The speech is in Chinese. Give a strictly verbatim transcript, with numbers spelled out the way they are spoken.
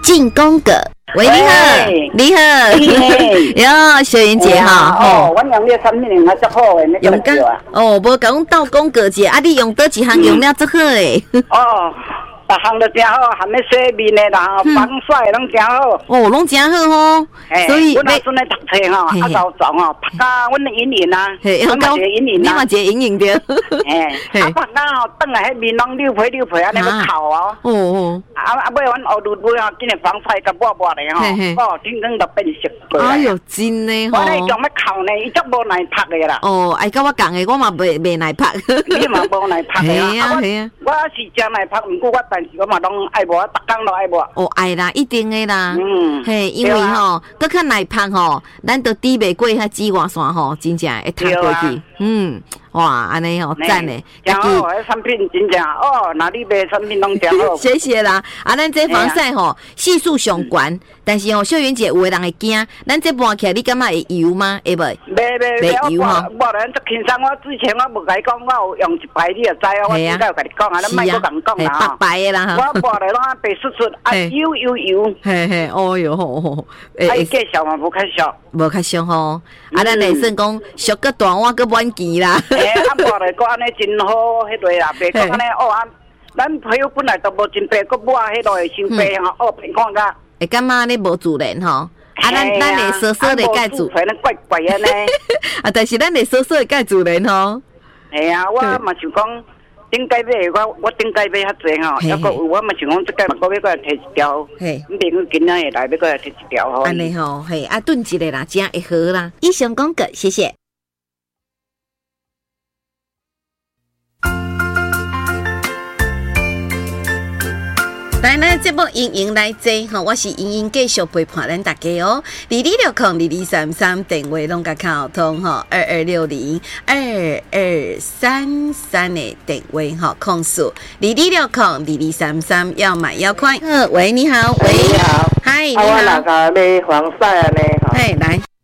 进宫格。喂，你好，你好，哟，小云姐哈， 哦，我用了产品用得足好诶，你用讲哦，无讲到宫格姐，啊，你用倒一项用了足好诶。 哦。逐项都真好，含咧洗面的啦，防晒拢真好。 哦，拢真好吼。所以， 阮阿孙咧读册吼，啊老壮哦，拍甲阮的阴影啊，阮嘛一个阴影啊， 你嘛一个阴影着。 嘿，啊拍甲吼，等下迄面拢溜皮溜皮安尼要哭哦。哦哦。啊啊，尾阮学女妹吼，今日防晒甲抹抹的吼，哦，天光就变色过来。 哎哟，真诶吼。 我咧讲要哭呢，伊足无耐拍的啦。 哦，爱甲我讲诶，我嘛袂袂耐拍。 你嘛无耐拍的啊？ 系啊系啊。 我是真耐拍，毋过我。但是我嘛拢爱抹，逐工都爱抹。 哦，爱啦，一定的啦。嗯，嘿，因为吼，搁较耐拍吼，咱都抵袂过遐紫外线吼，真正会塌过去。嗯，哇，安尼吼赞诶， 真好，迄产品真正哦，哪里卖产品拢真好。 谢谢啦，啊，咱这防晒吼系数上悬，但是吼秀媛姐有诶人会惊，咱这抹起来你感觉会油吗？会袂？ 袂袂袂油吼。抹了足轻松，我之前我无甲你讲，我有用一排你就知啊，我应该有甲你讲啊，咱莫搁共讲啦。 白白的啦， 我抹了拢啊白出出，啊油油油。 嘿嘿，哦哟吼吼， 哎，介绍嘛无较俗， 无较俗吼，啊，咱会算讲俗个大碗个满钱啦。 诶，啊抹了个安尼真好，迄个啦，袂讲安尼哦啊，咱皮肤本来都无真白，个抹迄个会伤白吼，哦，平看甲。 会感觉你无自然吼，啊，咱咱会稍稍的介自然，怪怪安尼。 啊，但是咱会稍稍的介自然吼。 系啊，我嘛想讲。顶届买我我顶届买较济吼，还阁有我嘛想讲即届嘛，搁要搁来摕一条，嘿，唔免去今仔日来要搁来摕一条吼。 安尼吼，嘿，啊炖一个啦，这样会好啦。以上广告，谢谢。来，咱节目盈盈来坐吼，我是盈盈继续陪伴咱大家哦。二二六空二二三三电话拢甲敲通吼，二二六零二二三三的电话吼，控诉二二六空二二三三要买要快。呃，喂，你好，喂， 你好， 嗨，你好。啊，我那个买防晒安尼吼。 嘿，来。